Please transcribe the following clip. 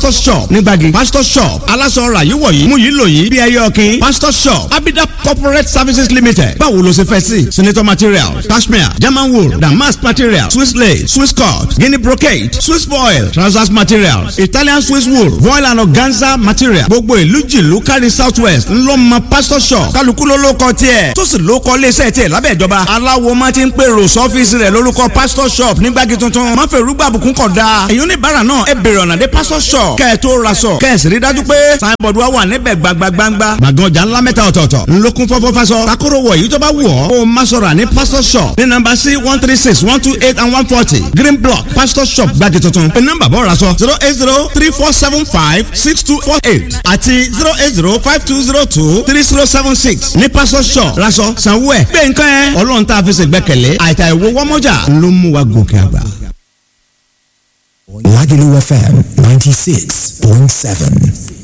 pastor shop nígbàgì pastor shop aláṣọ ọ̀rà yìí wọ̀nyí mú yìí lò yìí bí ẹyẹ ọ̀kìn pastor shop abida corporate services limited báwo ló ṣe fẹ́ sí senator materials cashmere german wool damask materials swiss lace swiss cut guinea brocade swiss foil trousers materials italian swiss wool voile and organza material gbogbo ìlú jìlú kárí south west ńlọmọ pastor shop kálukú ló lóko tiẹ̀ tó sì lóko iléeṣẹ́ tiẹ̀ lábẹ́ ìjọba aláwo máa ti ń pèrò sọ́fíìsì rẹ̀ lórúkọ pastor shop nígbàgì tuntun máa fẹ́ rúgbà bùkún kọ̀ dáa èyí oníbàárà náà ẹ bèrè ọ̀nà dé pastor shop kẹ́ ẹ tó ra sọ kẹ́ ẹ sì rí dájú pé signboard wa wà níbẹ̀ gbagbagbangba gbàgán ọjà ńlá mẹ́ta ọ̀tọ̀ọ̀tọ̀ ńlọkùn fọ́fọ́ fasọ takoro wọ̀ èyí tó bá wù ọ́ kó má sọ̀rọ̀ ní pastor shop ní nọ́mbà C 136 128 and 140 green block pastor shop gbàgì tuntun pé nọ́mbà bọ́ ra sọ 08034756248 àti 08052023076 ní pastor shop raṣọ sanwó ẹ̀ gbé nǹkan ẹ̀ ọlọ́run tá a fi ṣègbẹ́kẹ̀lé àìtà ìwọ wọ́mọ́jà ló mú wa gòkè àgbà. Lagelu FM 96.7.